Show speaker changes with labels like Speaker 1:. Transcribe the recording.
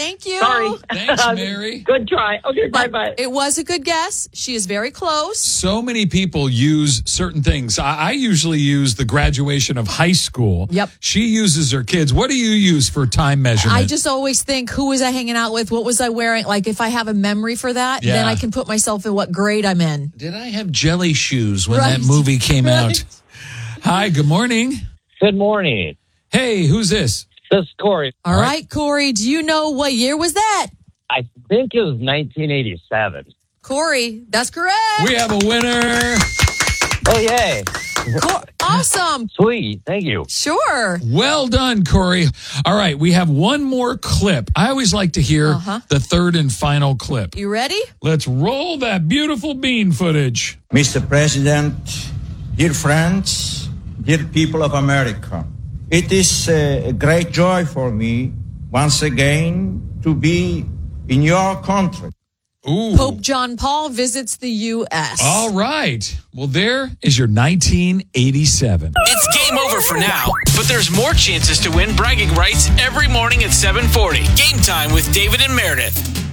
Speaker 1: Thank you.
Speaker 2: Sorry.
Speaker 3: Thanks, Mary.
Speaker 2: Good try. Okay, bye-bye.
Speaker 1: It was a good guess. She is very close.
Speaker 3: So many people use certain things. I usually use the graduation of high school.
Speaker 1: Yep.
Speaker 3: She uses her kids. What do you use for time measurement?
Speaker 1: I just always think, who was I hanging out with? What was I wearing? Like, if I have a memory for that,
Speaker 3: Yeah.
Speaker 1: then I can put myself in what grade I'm in.
Speaker 3: Did I have jelly shoes when
Speaker 1: Right.
Speaker 3: that movie came
Speaker 1: Right.
Speaker 3: out? Hi, good morning.
Speaker 2: Good morning.
Speaker 3: Hey, who's this?
Speaker 2: This is Corey.
Speaker 1: All right, Corey, do you know what year was that?
Speaker 2: I think it was 1987.
Speaker 1: Corey, that's correct.
Speaker 3: We have a winner.
Speaker 2: Oh, yay.
Speaker 1: Awesome.
Speaker 2: Sweet. Thank you.
Speaker 1: Sure.
Speaker 3: Well done, Corey. All right, we have one more clip. I always like to hear the third and final clip.
Speaker 1: You ready?
Speaker 3: Let's roll that beautiful bean footage.
Speaker 4: Mr. President, dear friends, dear people of America, it is a great joy for me once again to be in your country.
Speaker 3: Ooh.
Speaker 1: Pope John Paul visits the U.S.
Speaker 3: All right. Well, there is your 1987.
Speaker 5: It's game over for now, but there's more chances to win bragging rights every morning at 7:40. Game time with David and Meredith.